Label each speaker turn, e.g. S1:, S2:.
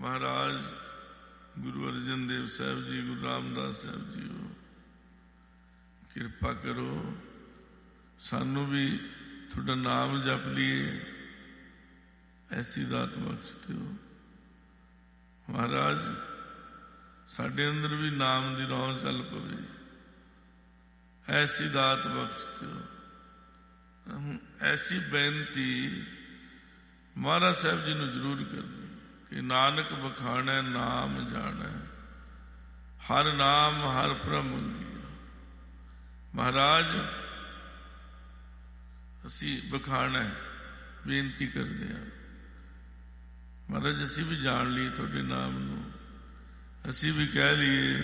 S1: ਮਹਾਰਾਜ Guru Arjan Dev Sahib ji, Guru Ramdas Sahib JIO, ਕਿਰਪਾ ਕਰੋ, ਸਾਨੂੰ ਵੀ ਤੁਹਾਡਾ ਨਾਮ ਜਪ ਲਈਏ, ਐਸੀ ਦਾਤ ਬਖਸ਼ ਦਿਓ। ਮਹਾਰਾਜ ਸਾਡੇ ਅੰਦਰ ਵੀ ਨਾਮ ਦੀ ਰੌਂ ਚੱਲ ਪਵੇ, ਐਸੀ ਦਾਤ ਬਖਸ਼ ਦਿਓ। ਐਸੀ ਬੇਨਤੀ ਮਹਾਰਾਜ ਸਾਹਿਬ ਜੀ ਨੂੰ ਜ਼ਰੂਰ ਕਰਨੀ ਕਿ ਨਾਨਕ ਬਖਾਣੈ ਨਾਮ ਜਾਣੈ, ਹਰ ਨਾਮ ਹਰ ਪ੍ਰਭ ਮੰਗਿਆ। ਮਹਾਰਾਜ ਅਸੀਂ ਬਖਾਣੈ ਬੇਨਤੀ ਕਰਦੇ ਹਾਂ, ਮਹਾਰਾਜ ਅਸੀਂ ਵੀ ਜਾਣ ਲਈਏ ਤੁਹਾਡੇ ਨਾਮ ਨੂੰ, ਅਸੀਂ ਵੀ ਕਹਿ ਲਈਏ